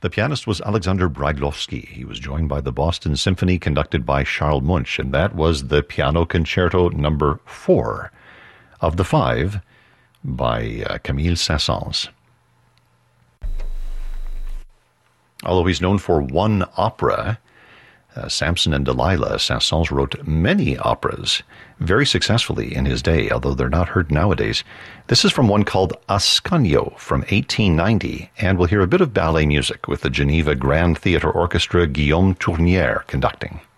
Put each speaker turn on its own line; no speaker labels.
The pianist was Alexander Brailovsky. He was joined by the Boston Symphony conducted by Charles Munch, and that was the Piano Concerto number 4 of the 5 by Camille Saint-Saëns. Although he's known for one opera, Samson and Delilah, Saint-Saëns wrote many operas very successfully in his day, although they're not heard nowadays. This is from one called Ascanio from 1890, and we'll hear a bit of ballet music with the Geneva Grand Theatre Orchestra, Guillaume Tournière conducting.